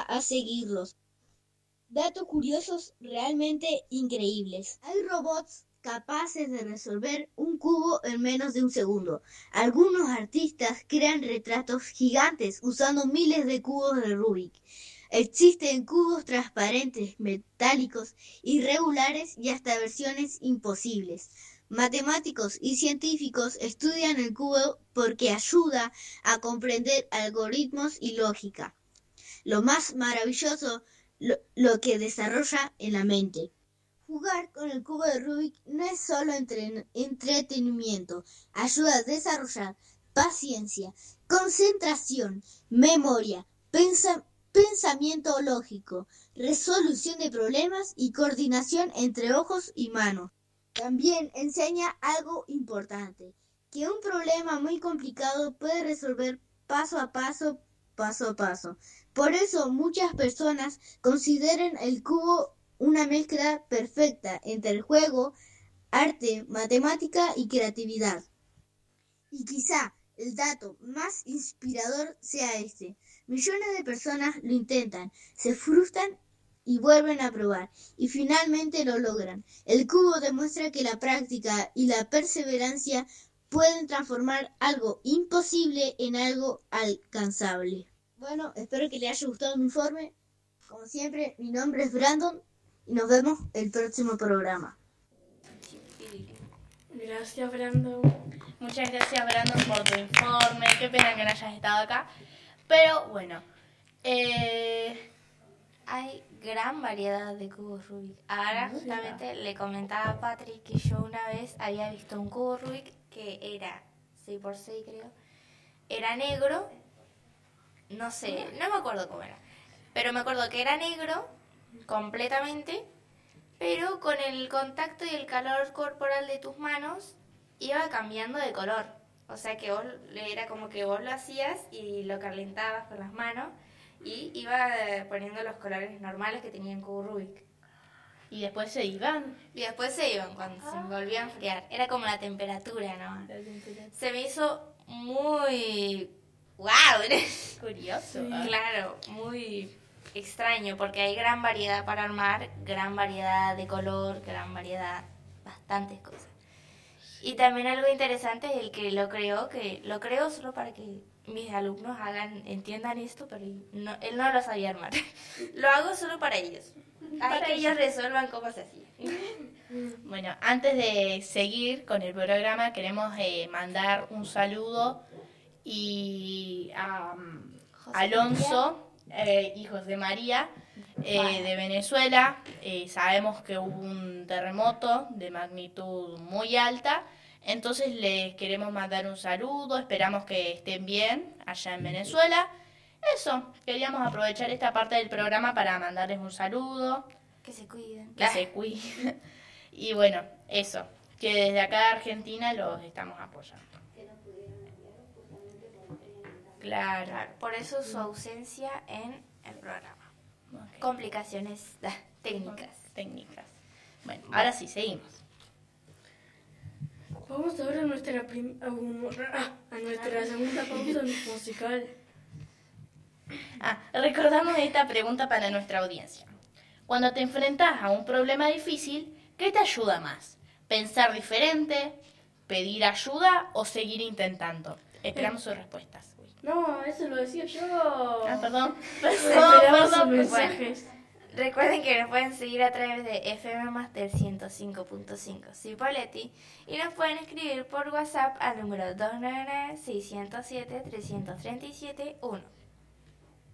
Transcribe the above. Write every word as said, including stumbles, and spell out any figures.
a seguirlos. Datos curiosos realmente increíbles. Hay robots capaces de resolver un cubo en menos de un segundo. Algunos artistas crean retratos gigantes usando miles de cubos de Rubik. Existen cubos transparentes, metálicos, irregulares y hasta versiones imposibles. Matemáticos y científicos estudian el cubo porque ayuda a comprender algoritmos y lógica. Lo más maravilloso, lo, lo que desarrolla en la mente. Jugar con el cubo de Rubik no es solo entre, entretenimiento, ayuda a desarrollar paciencia, concentración, memoria, pensa, pensamiento lógico, resolución de problemas y coordinación entre ojos y manos. También enseña algo importante, que un problema muy complicado puede resolver paso a paso, paso a paso. Por eso muchas personas consideran el cubo una mezcla perfecta entre el juego, arte, matemática y creatividad. Y quizá el dato más inspirador sea este. Millones de personas lo intentan, se frustran y vuelven a probar, y finalmente lo logran. El cubo demuestra que la práctica y la perseverancia pueden transformar algo imposible en algo alcanzable. Bueno, espero que les haya gustado mi informe. Como siempre, mi nombre es Brandon y nos vemos el próximo programa. Gracias, Brandon. Muchas gracias, Brandon, por tu informe. Qué pena que no hayas estado acá. Pero bueno, eh... hay gran variedad de cubos Rubik. Ahora justamente le comentaba a Patrick que yo una vez había visto un cubo Rubik que era seis por seis, creo. Era negro. No sé, no me acuerdo cómo era. Pero me acuerdo que era negro completamente, pero con el contacto y el calor corporal de tus manos iba cambiando de color. O sea que vos, era como que vos lo hacías y lo calentabas con las manos y iba poniendo los colores normales que tenía el cubo Rubik. Y después se iban. Y después se iban cuando ah. se volvía a enfriar. Era como la temperatura, ¿no? La temperatura. Se me hizo muy... ¡Wow! Curioso. Sí. Claro, muy extraño porque hay gran variedad para armar, gran variedad de color, gran variedad, bastantes cosas. Y también algo interesante es el que lo creó, que lo creó solo para que mis alumnos hagan, entiendan esto, pero no, él no lo sabía armar. Lo hago solo para ellos, para que ellos resuelvan cómo se hacía. Bueno, antes de seguir con el programa, queremos eh, mandar un saludo y a um, Alonso eh, y José María eh, de Venezuela. Eh, sabemos que hubo un terremoto de magnitud muy alta, entonces les queremos mandar un saludo, esperamos que estén bien allá en Venezuela. Eso, queríamos aprovechar esta parte del programa para mandarles un saludo. Que se cuiden. Que se cuiden. Y bueno, eso, que desde acá de Argentina los estamos apoyando. Claro. claro. Por eso su ausencia en el programa. Okay. Complicaciones técnicas. Técnicas. Bueno, ahora sí, seguimos. Vamos ahora a nuestra, prim- a nuestra segunda pausa musical. Ah, recordamos esta pregunta para nuestra audiencia. Cuando te enfrentas a un problema difícil, ¿qué te ayuda más? ¿Pensar diferente, pedir ayuda o seguir intentando? Esperamos sus respuestas. No, eso lo decía yo. Ah, perdón. Perdón, perdón, sus mensajes. Bueno, recuerden que nos pueden seguir a través de F M Master ciento cinco punto cinco Cipolletti y nos pueden escribir por WhatsApp al número dos nueve nueve, seis cero siete, tres tres siete uno.